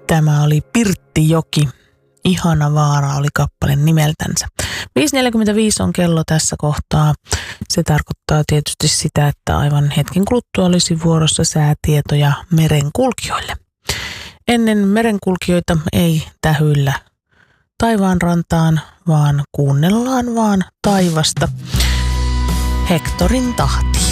Tämä oli Pirttijoki. Ihana vaara oli kappale nimeltänsä. 5.45 on kello tässä kohtaa. Se tarkoittaa tietysti sitä, että aivan hetken kuluttua olisi vuorossa säätietoja merenkulkijoille. Ennen merenkulkijoita ei tähyillä taivaanrantaan, vaan kuunnellaan vaan taivasta Hectorin tahtiin.